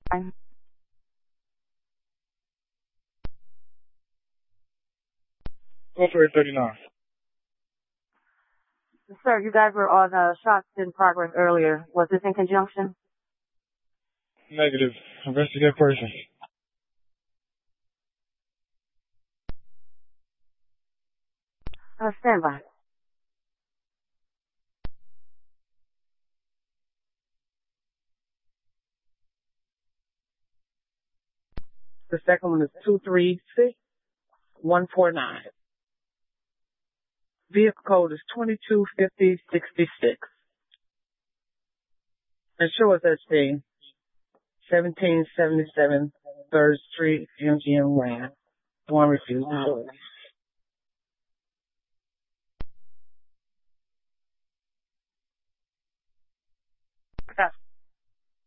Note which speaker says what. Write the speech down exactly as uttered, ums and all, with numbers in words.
Speaker 1: Go for eight thirty-nine.
Speaker 2: Sir, you guys were on uh, shots in progress earlier. Was this in conjunction?
Speaker 1: Negative. Investigate person.
Speaker 2: Uh, stand by.
Speaker 3: The second one is two three six one four nine. Vehicle code is twenty-two fifty sixty-six. Insurance S P seventeen seventy-seven third Street, M G M Land. One refused insurance.